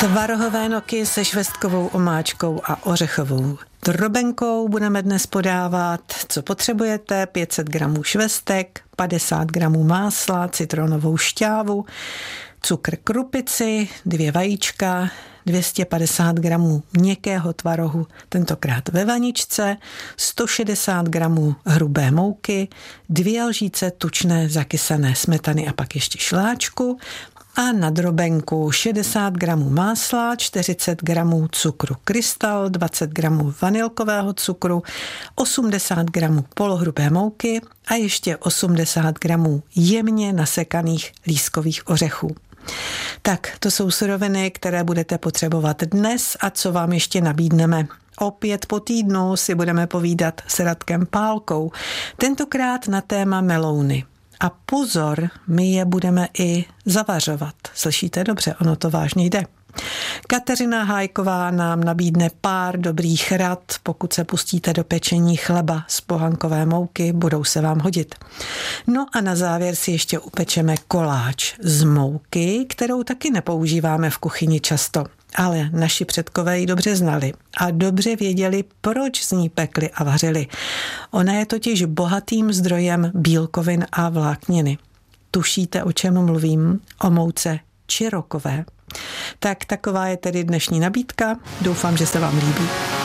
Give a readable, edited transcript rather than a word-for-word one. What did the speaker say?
Tvarohové noky se švestkovou omáčkou a ořechovou drobenkou budeme dnes podávat. Co potřebujete? 500 gramů švestek, 50 gramů másla, citronovou šťávu, cukr krupici, 2 vajíčka, 250 gramů měkkého tvarohu, tentokrát ve vaničce, 160 gramů hrubé mouky, 2 lžíce tučné zakysané smetany a pak ještě šláčku a na drobenku 60 gramů másla, 40 gramů cukru krystal, 20 gramů vanilkového cukru, 80 gramů polohrubé mouky a ještě 80 gramů jemně nasekaných lískových ořechů. Tak, to jsou suroviny, které budete potřebovat dnes a co vám ještě nabídneme. Opět po týdnu si budeme povídat s Radkem Pálkou, tentokrát na téma melouny. A pozor, my je budeme i zavařovat. Slyšíte dobře, ono to vážně jde. Kateřina Hájková nám nabídne pár dobrých rad, pokud se pustíte do pečení chleba z pohankové mouky, budou se vám hodit. No a na závěr si ještě upečeme koláč z mouky, kterou taky nepoužíváme v kuchyni často. Ale naši předkové ji dobře znali a dobře věděli, proč z ní pekli a vařili. Ona je totiž bohatým zdrojem bílkovin a vlákniny. Tušíte, o čem mluvím? O mouce čirokové. Tak taková je tedy dnešní nabídka. Doufám, že se vám líbí.